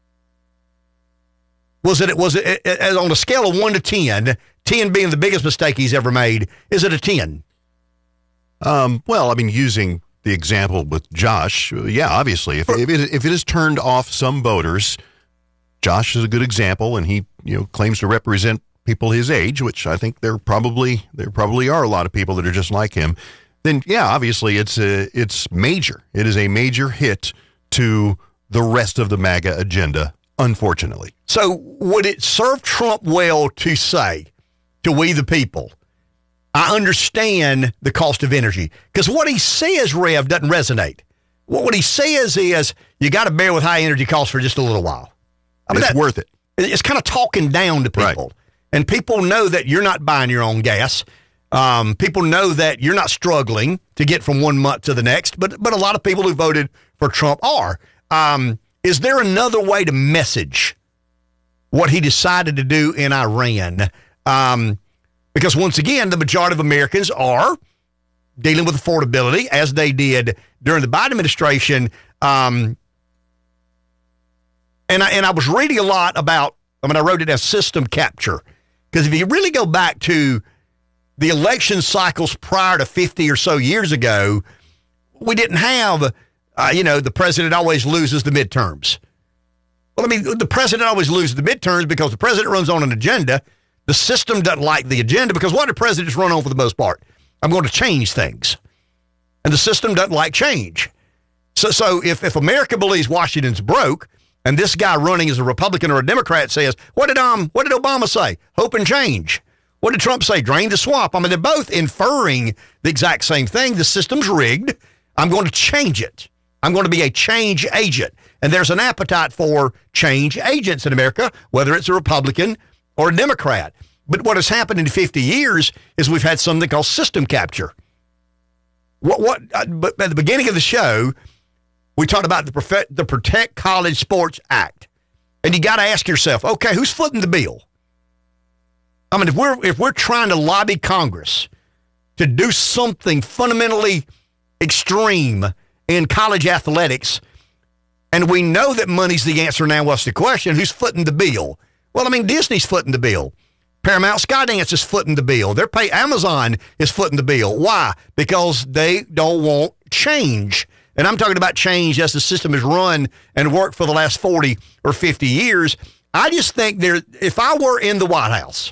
was it, was it, it on a scale of one to ten, ten being the biggest mistake he's ever made, is it a ten? Um, well, I mean, using the example with Josh, yeah, obviously, if, if, it, if it has turned off some voters, Josh is a good example, and he, you know, claims to represent people his age, which I think there probably there probably are a lot of people that are just like him. Then, yeah, obviously, it's a, it's major. It is a major hit to the rest of the MAGA agenda, unfortunately. So would it serve Trump well to say to we the people, I understand the cost of energy? Because what he says, Rev, doesn't resonate. What he says is you got to bear with high energy costs for just a little while. I mean, it's that, worth it. It's kind of talking down to people. Right. And people know that you're not buying your own gas. Um, people know that you're not struggling to get from one month to the next, but but a lot of people who voted for Trump are. Um, is there another way to message what he decided to do in Iran? Um, because once again, the majority of Americans are dealing with affordability, as they did during the Biden administration. Um, and I, and I was reading a lot about, I mean, I wrote it as system capture, because if you really go back to the election cycles prior to fifty or so years ago, we didn't have, uh, you know, the president always loses the midterms. Well, I mean, the president always loses the midterms because the president runs on an agenda. The system doesn't like the agenda because what do presidents run on for the most part? I'm going to change things. And the system doesn't like change. So so if, if America believes Washington's broke and this guy running as a Republican or a Democrat says, what did um what did Obama say? Hope and change. What did Trump say? Drain the swamp. I mean, they're both inferring the exact same thing. The system's rigged. I'm going to change it. I'm going to be a change agent. And there's an appetite for change agents in America, whether it's a Republican or a Democrat. But what has happened in fifty years is we've had something called system capture. What? What? Uh, but at the beginning of the show, we talked about the, Profe- the Protect College Sports Act. And you got to ask yourself, okay, who's footing the bill? I mean, if we're if we're trying to lobby Congress to do something fundamentally extreme in college athletics, and we know that money's the answer now, what's the question? Who's footing the bill? Well, I mean, Disney's footing the bill. Paramount Skydance is footing the bill. They're pay Amazon is footing the bill. Why? Because they don't want change. And I'm talking about change as the system has run and worked for the last forty or fifty years. I just think there, if I were in the White House,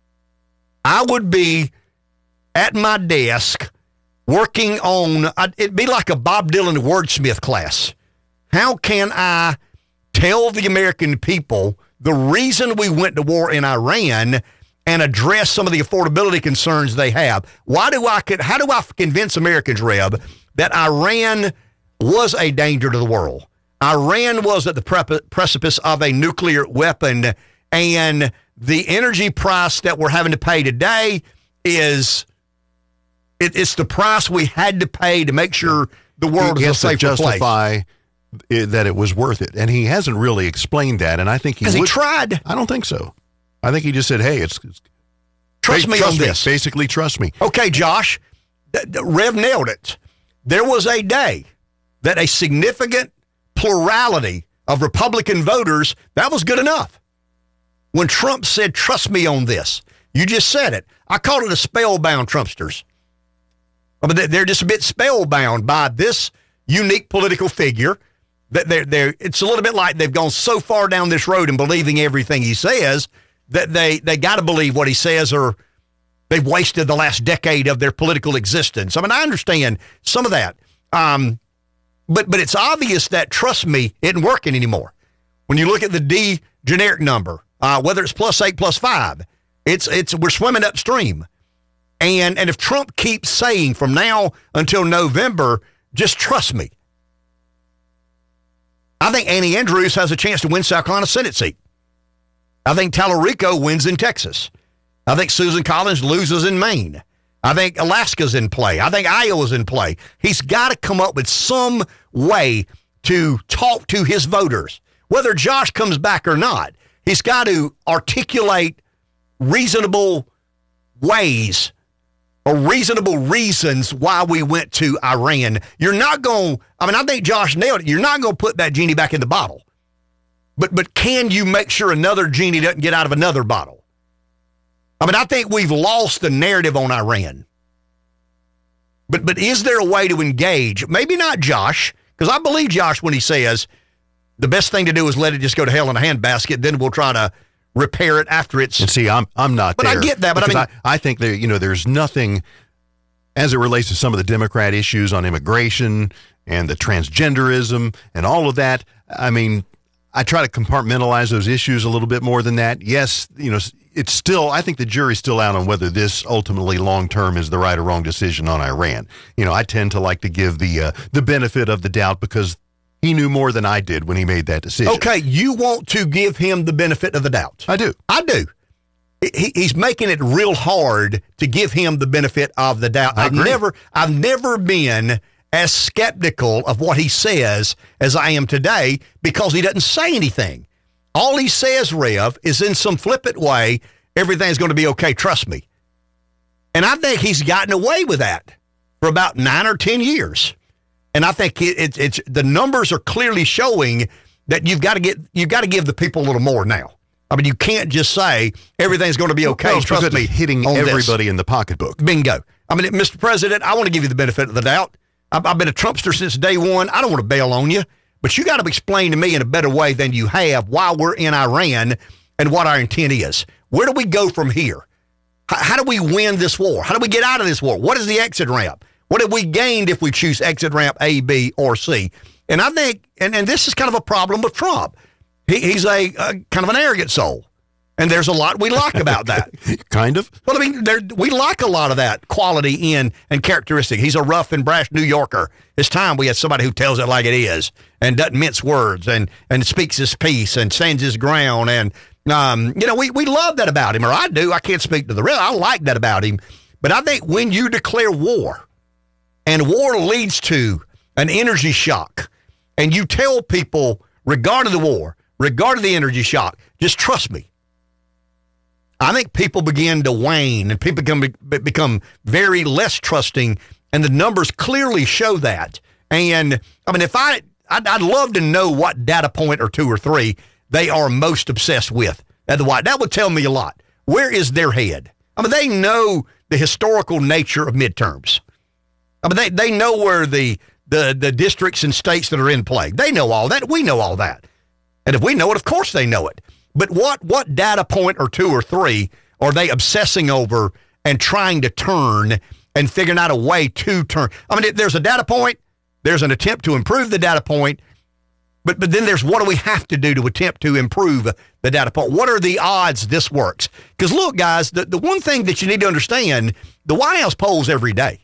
I would be at my desk working on, it'd be like a Bob Dylan wordsmith class. How can I tell the American people the reason we went to war in Iran and address some of the affordability concerns they have? Why do I, how do I convince Americans, Reb, that Iran was a danger to the world? Iran was at the pre- precipice of a nuclear weapon, and the energy price that we're having to pay today is it, it's the price we had to pay to make sure the world he is a has to safer justify place. It, that it was worth it, and he hasn't really explained that. And I think he Has he would, tried? I don't think so. I think he just said, "Hey, it's, it's trust ba- me trust on me. this. Basically, trust me." Okay, Josh, th- th- Rev nailed it. There was a day that a significant plurality of Republican voters, that was good enough. When Trump said, "Trust me on this," you just said it. I called it a spellbound Trumpsters. I mean, they're just a bit spellbound by this unique political figure. That they're, they're, it's a little bit like they've gone so far down this road and believing everything he says that they, they got to believe what he says, or they've wasted the last decade of their political existence. I mean, I understand some of that. Um, but but it's obvious that, trust me, it isn't working anymore. When you look at the D generic number, uh, whether it's plus eight, plus five, it's it's we're swimming upstream. And and if Trump keeps saying from now until November, just trust me, I think Annie Andrews has a chance to win South Carolina Senate seat. I think Tallarico wins in Texas. I think Susan Collins loses in Maine. I think Alaska's in play. I think Iowa's in play. He's got to come up with some way to talk to his voters, whether Josh comes back or not. He's got to articulate reasonable ways or reasonable reasons why we went to Iran. You're not going, I mean, I think Josh nailed it. You're not going to put that genie back in the bottle. But but can you make sure another genie doesn't get out of another bottle? I mean, I think we've lost the narrative on Iran. But but is there a way to engage? Maybe not Josh, because I believe Josh when he says the best thing to do is let it just go to hell in a handbasket, then we'll try to repair it after it's... And see, I'm I'm not but there. I get that, but I mean... I, I think there, you know, there's nothing, as it relates to some of the Democrat issues on immigration and the transgenderism and all of that, I mean, I try to compartmentalize those issues a little bit more than that. Yes, you know, it's still, I think the jury's still out on whether this ultimately long-term is the right or wrong decision on Iran. You know, I tend to like to give the uh, the benefit of the doubt because he knew more than I did when he made that decision. Okay, you want to give him the benefit of the doubt. I do. I do. He, he's making it real hard to give him the benefit of the doubt. I I've agree. never, I've never been as skeptical of what he says as I am today because he doesn't say anything. All he says, Rev, is in some flippant way, everything's going to be okay, trust me. And I think he's gotten away with that for about nine or ten years. And I think it, it, it's the numbers are clearly showing that you've got to get you've got to give the people a little more now. I mean, you can't just say everything's going to be okay. Well, trust me, hitting on everybody this. in the pocketbook. Bingo. I mean, Mister President, I want to give you the benefit of the doubt. I've, I've been a Trumpster since day one. I don't want to bail on you, but you got to explain to me in a better way than you have why we're in Iran and what our intent is. Where do we go from here? H- how do we win this war? How do we get out of this war? What is the exit ramp? What have we gained if we choose exit ramp A, B, or C? And I think, and, and this is kind of a problem with Trump. He, he's a, a kind of an arrogant soul. And there's a lot we like about that. Kind of. Well, I mean, there, we like a lot of that quality in and characteristic. He's a rough and brash New Yorker. It's time we had somebody who tells it like it is and doesn't mince words and, and speaks his piece and stands his ground. And, um, you know, we, we love that about him, or I do. I can't speak to the real. I like that about him. But I think when you declare war, and war leads to an energy shock, and you tell people, regarding the war, regarding the energy shock, just trust me. I think people begin to wane, and people become, become very less trusting, and the numbers clearly show that. And, I mean, if I, I'd, I'd love to know what data point or two or three they are most obsessed with. Otherwise, that would tell me a lot. Where is their head? I mean, they know the historical nature of midterms. I mean, they, they know where the, the, the districts and states that are in play. They know all that. We know all that. And if we know it, of course they know it. But what, what data point or two or three are they obsessing over and trying to turn and figuring out a way to turn? I mean, there's a data point. There's an attempt to improve the data point. But, but then there's what do we have to do to attempt to improve the data point? What are the odds this works? Because, look, guys, the, the one thing that you need to understand, the White House polls every day.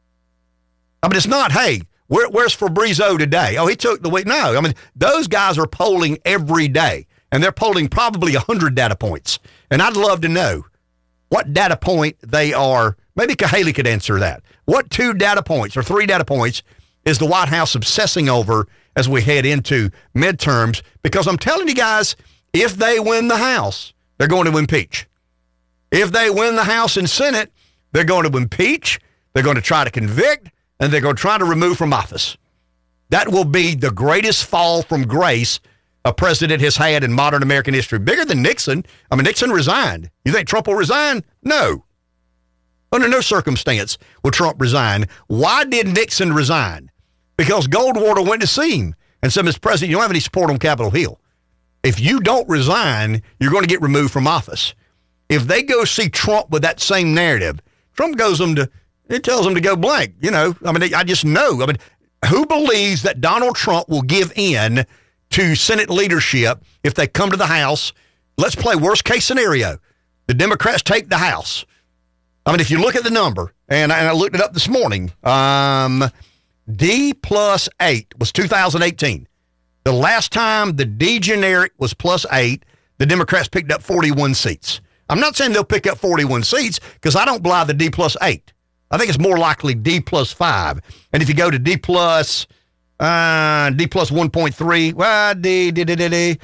I mean, it's not, hey, where, where's Fabrizio today? Oh, he took the week. No, I mean, those guys are polling every day, and they're polling probably one hundred data points. And I'd love to know, what data point they are. Maybe Haley could answer that. What two data points or three data points is the White House obsessing over as we head into midterms? Because I'm telling you guys, if they win the House, they're going to impeach. If they win the House and Senate, they're going to impeach, they're going to try to convict, and they're going to try to remove from office. That will be the greatest fall from grace a president has had in modern American history. Bigger than Nixon. I mean, Nixon resigned. You think Trump will resign? No. Under no circumstance will Trump resign. Why did Nixon resign? Because Goldwater went to see him and said, Mister President, you don't have any support on Capitol Hill. If you don't resign, you're going to get removed from office. If they go see Trump with that same narrative, Trump goes them to, it tells them to go blank. You know, I mean, I just know. I mean, who believes that Donald Trump will give in to Senate leadership if they come to the House? Let's play worst case scenario. The Democrats take the House. I mean, if you look at the number, and I, and I looked it up this morning, um, D plus eight was two thousand eighteen. The last time the D generic was plus eight, the Democrats picked up forty-one seats. I'm not saying they'll pick up forty-one seats because I don't buy the D plus eight. I think it's more likely D plus five. And if you go to D plus, uh, D plus one point three, well, D, D, D, D, D.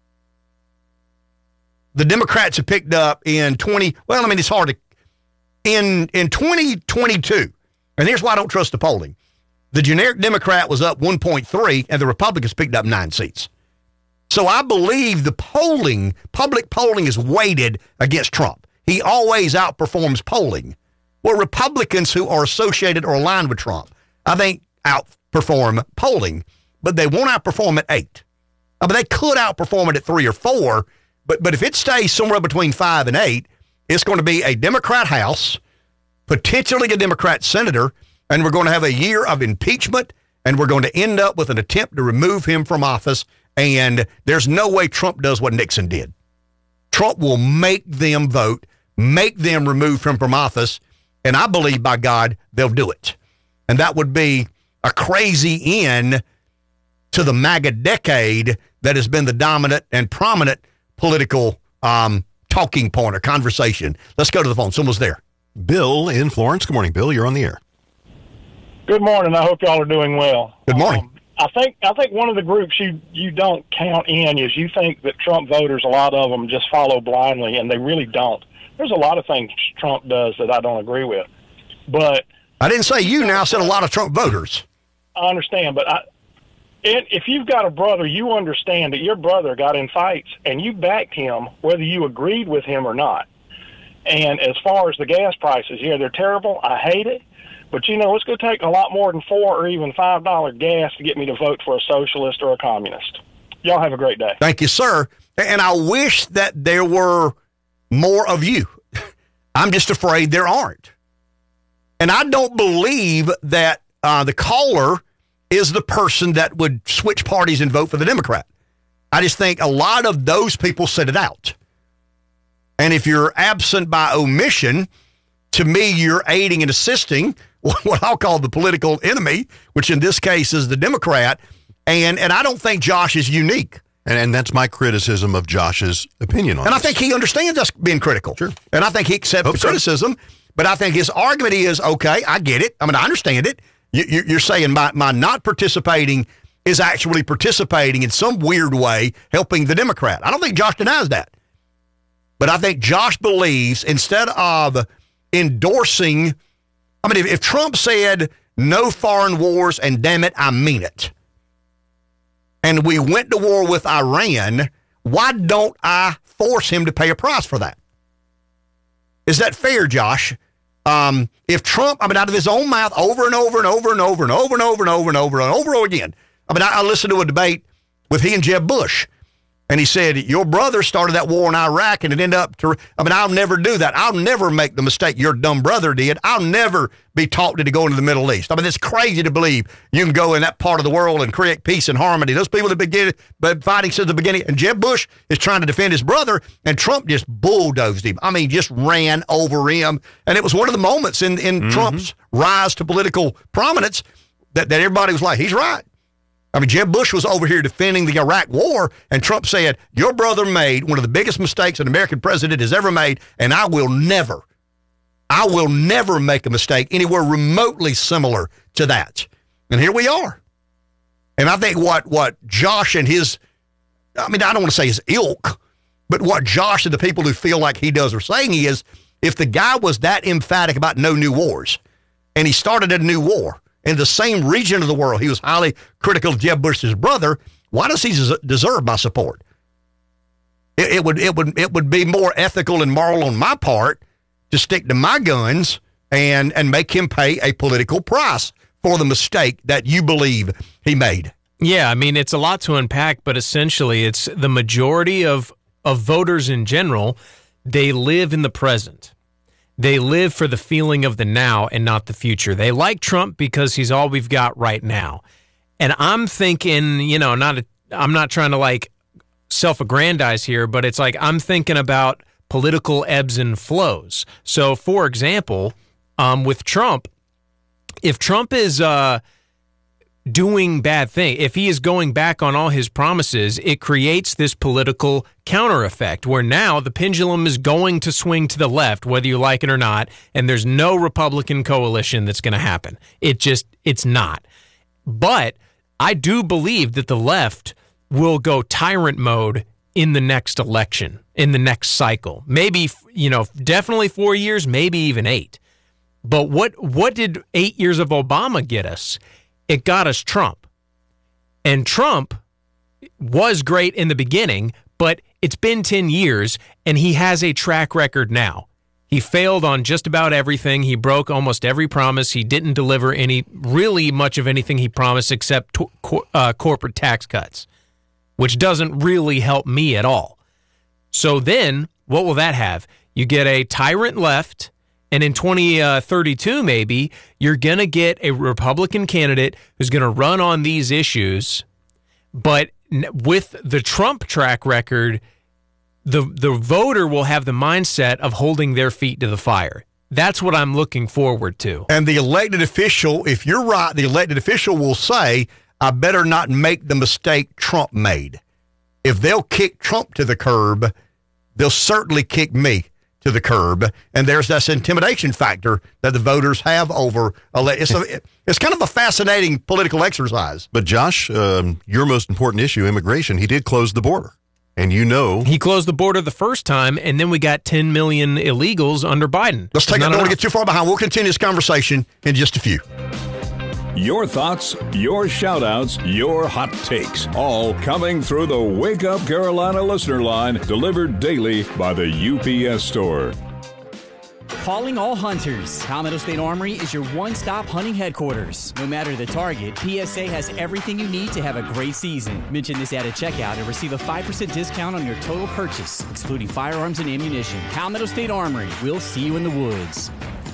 The Democrats have picked up in twenty, well, I mean, it's hard to, in, in twenty twenty-two, and here's why I don't trust the polling. The generic Democrat was up one point three, and the Republicans picked up nine seats. So I believe the polling, public polling, is weighted against Trump. He always outperforms polling. Well, Republicans who are associated or aligned with Trump, I think, outperform polling, but they won't outperform at eight. I mean, they could outperform it at three or four, but but if it stays somewhere between five and eight, it's going to be a Democrat House, potentially a Democrat senator, and we're going to have a year of impeachment, and we're going to end up with an attempt to remove him from office. And there's no way Trump does what Nixon did. Trump will make them vote, make them remove him from office, and I believe, by God, they'll do it. And that would be a crazy end to the MAGA decade that has been the dominant and prominent political um, talking point or conversation. Let's go to the phone. Someone's there. Bill in Florence. Good morning, Bill. You're on the air. Good morning. I hope y'all are doing well. Good morning. Um, I think I think one of the groups you, you don't count in is you think that Trump voters, a lot of them just follow blindly, and they really don't. There's a lot of things Trump does that I don't agree with. But I didn't say you now. I said a lot of Trump voters. I understand, but I, it, if you've got a brother, you understand that your brother got in fights, and you backed him whether you agreed with him or not. And as far as the gas prices, yeah, they're terrible. I hate it. But, you know, it's going to take a lot more than four or even five dollar gas to get me to vote for a socialist or a communist. Y'all have a great day. Thank you, sir. And I wish that there were more of you. I'm just afraid there aren't. And I don't believe that uh, the caller is the person that would switch parties and vote for the Democrat. I just think a lot of those people sit it out. And if you're absent by omission, to me, you're aiding and assisting what I'll call the political enemy, which in this case is the Democrat. And and I don't think Josh is unique. And, and that's my criticism of Josh's opinion on it. And this. I think he understands us being critical. Sure. And I think he accepts Hope the so. criticism. But I think his argument is, okay, I get it. I mean, I understand it. You, you, you're saying my, my not participating is actually participating in some weird way, helping the Democrat. I don't think Josh denies that. But I think Josh believes instead of endorsing, I mean, if, if Trump said no foreign wars and damn it, I mean it, and we went to war with Iran, why don't I force him to pay a price for that? Is that fair, Josh? Um, if Trump, I mean, out of his own mouth over and over and over and over and over and over and over and over and over again, I mean, I, I listened to a debate with he and Jeb Bush. And he said, your brother started that war in Iraq and it ended up to, I mean, I'll never do that. I'll never make the mistake your dumb brother did. I'll never be taught to go into the Middle East. I mean, it's crazy to believe you can go in that part of the world and create peace and harmony. Those people have been fighting since the beginning. And Jeb Bush is trying to defend his brother, and Trump just bulldozed him. I mean, just ran over him. And it was one of the moments in, in mm-hmm. Trump's rise to political prominence that, that everybody was like, he's right. I mean, Jeb Bush was over here defending the Iraq war, and Trump said, your brother made one of the biggest mistakes an American president has ever made, and I will never, I will never make a mistake anywhere remotely similar to that. And here we are. And I think what, what Josh and his, I mean, I don't want to say his ilk, but what Josh and the people who feel like he does are saying is, if the guy was that emphatic about no new wars, and he started a new war in the same region of the world, he was highly critical of Jeb Bush's brother, why does he des- deserve my support? It, it would it would it would be more ethical and moral on my part to stick to my guns and and make him pay a political price for the mistake that you believe he made. Yeah, I mean, it's a lot to unpack, but essentially it's the majority of, of voters in general, they live in the present. They live for the feeling of the now and not the future. They like Trump because he's all we've got right now. And I'm thinking, you know, not a, I'm not trying to like self-aggrandize here, but it's like I'm thinking about political ebbs and flows. So, for example, um, with Trump, if Trump is uh, doing bad things, if he is going back on all his promises, it creates this political counter effect where now the pendulum is going to swing to the left, whether you like it or not, and there's no Republican coalition that's going to happen. It just, it's not. But I do believe that the left will go tyrant mode in the next election, in the next cycle. Maybe, you know, definitely four years, maybe even eight. But what what did eight years of Obama get us? It got us Trump. And Trump was great in the beginning, but it's been ten years, and he has a track record now. He failed on just about everything. He broke almost every promise. He didn't deliver any, really much of anything he promised except to, uh, corporate tax cuts, which doesn't really help me at all. So then, what will that have? You get a tyrant left, and in twenty thirty-two, maybe, you're going to get a Republican candidate who's going to run on these issues. But with the Trump track record, the the voter will have the mindset of holding their feet to the fire. That's what I'm looking forward to. And the elected official, if you're right, the elected official will say, I better not make the mistake Trump made. If they'll kick Trump to the curb, they'll certainly kick me to the curb, and there's this intimidation factor that the voters have over. It's, a, it's kind of a fascinating political exercise. But Josh, um, your most important issue, immigration, he did close the border, and you know he closed the border the first time, and then we got ten million illegals under Biden. Let's take it. I don't want to get too far behind. We'll continue this conversation in just a few. Your thoughts, your shout-outs, your hot takes, all coming through the Wake Up Carolina listener line, delivered daily by the U P S Store. Calling all hunters. Palmetto State Armory is your one-stop hunting headquarters. No matter the target, P S A has everything you need to have a great season. Mention this ad at checkout and receive a five percent discount on your total purchase, excluding firearms and ammunition. Palmetto State Armory. We'll see you in the woods.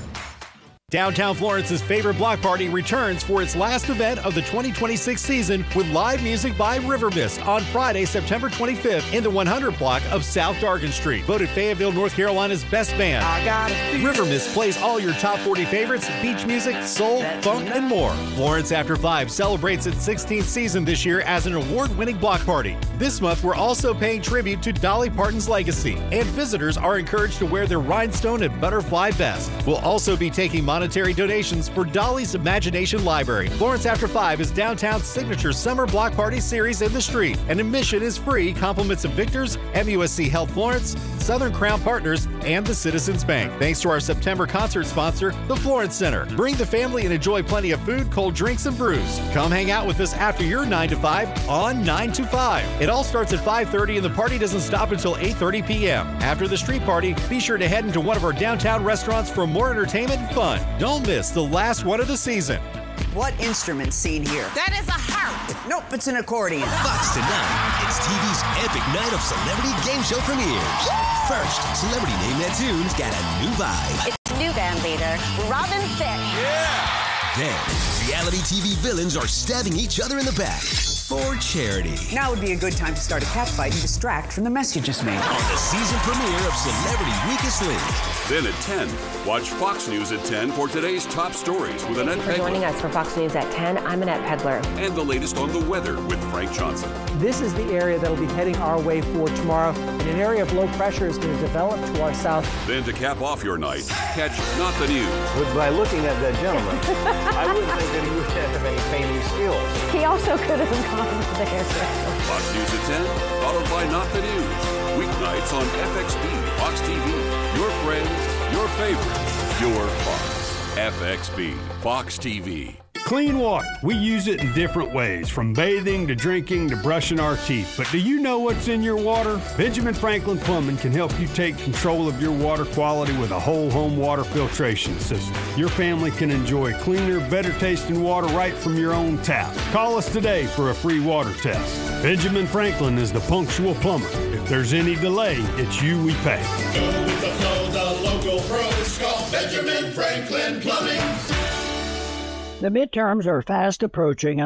Downtown Florence's favorite block party returns for its last event of the twenty twenty-six season with live music by River Mist on Friday, September twenty-fifth in the one hundred block of South Dargan Street. Voted Fayetteville, North Carolina's best band. River Mist plays all your top forty favorites, beach music, soul, funk, and more. Florence After Five celebrates its sixteenth season this year as an award-winning block party. This month, we're also paying tribute to Dolly Parton's legacy, and visitors are encouraged to wear their rhinestone and butterfly vest. We'll also be taking monetary donations for Dolly's Imagination Library. Florence After Five is downtown's signature summer block party series in the street, and admission is free. Compliments of Victor's, M U S C Health Florence, Southern Crown Partners, and the Citizens Bank. Thanks to our September concert sponsor, the Florence Center. Bring the family and enjoy plenty of food, cold drinks, and brews. Come hang out with us after your nine to five on nine to five. It all starts at five thirty and the party doesn't stop until eight thirty p.m. After the street party, be sure to head into one of our downtown restaurants for more entertainment and fun. Don't miss the last one of the season. What instrument's seen here? That is a harp. Nope, it's an accordion. Fox tonight. It's T V's epic night of celebrity game show premieres. First, Celebrity Name That Tune's got a new vibe. It's new band leader, Robin Thicke. Yeah. Then, reality T V villains are stabbing each other in the back. for charity. Now would be a good time to start a cat fight and distract from the mess you just made. On the season premiere of Celebrity Weakest Link. Then at ten, watch Fox News at ten for today's top stories with Annette For joining us for Fox News at ten, I'm Annette Pedler. And the latest on the weather with Frank Johnson. This is the area that will be heading our way for tomorrow, and an area of low pressure is going to develop to our south. Then to cap off your night, catch Not the News. But by looking at that gentleman, I wouldn't think that he would have any painting skills. He also could have gone there. Fox News at ten, followed by Not the News. Weeknights on F X B, Fox T V. Your friends, your favorites, your Fox. F X B, Fox T V. Clean water. We use it in different ways, from bathing to drinking to brushing our teeth. But do you know what's in your water? Benjamin Franklin Plumbing can help you take control of your water quality with a whole home water filtration system. Your family can enjoy cleaner, better tasting water right from your own tap. Call us today for a free water test. Benjamin Franklin is the punctual plumber. If there's any delay, it's you we pay. Go with the flow, the local pros. Call Benjamin Franklin Plumbing. The midterms are fast approaching.